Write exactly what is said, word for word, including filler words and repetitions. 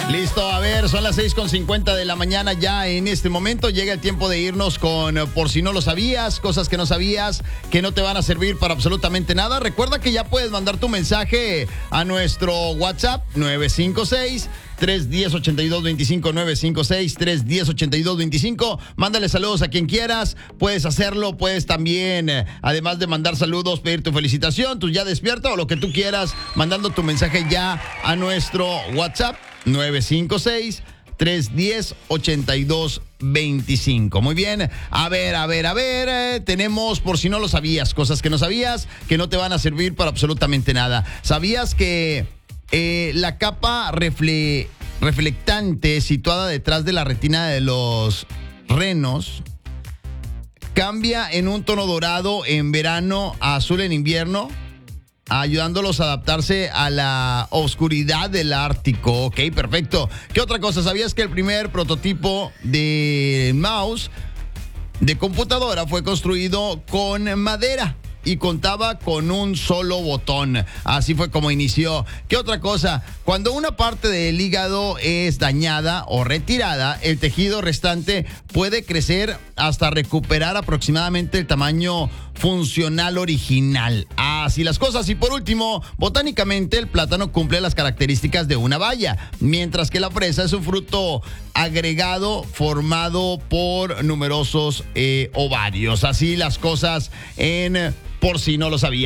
Listo, a ver, son las seis con cincuenta de la mañana ya en este momento. Llega el tiempo de irnos con por si no lo sabías, cosas que no sabías, que no te van a servir para absolutamente nada. Recuerda que ya puedes mandar tu mensaje a nuestro WhatsApp nueve cinco seis, tres uno cero, ocho dos dos cinco, nueve cinco seis, tres uno cero, ocho dos dos cinco. Mándale saludos a quien quieras, puedes hacerlo, puedes también, eh, además de mandar saludos, pedir tu felicitación, tu ya despierta o lo que tú quieras, mandando tu mensaje ya a nuestro WhatsApp nueve cinco seis, tres uno cero, ocho dos dos cinco. Muy bien, a ver, a ver, a ver, eh, tenemos por si no lo sabías, cosas que no sabías, que no te van a servir para absolutamente nada. ¿Sabías que eh, la capa refle- reflectante situada detrás de la retina de los renos cambia en un tono dorado en verano a azul en invierno, ayudándolos a adaptarse a la oscuridad del Ártico? Ok, perfecto. ¿Qué otra cosa? ¿Sabías que el primer prototipo de mouse de computadora fue construido con madera y contaba con un solo botón? Así fue como inició. ¿Qué otra cosa? Cuando una parte del hígado es dañada o retirada, el tejido restante puede crecer hasta recuperar aproximadamente el tamaño funcional original. Así las cosas. Y por último, botánicamente el plátano cumple las características de una baya, mientras que la fresa es un fruto agregado formado por numerosos eh, ovarios. Así las cosas en por si no lo sabías.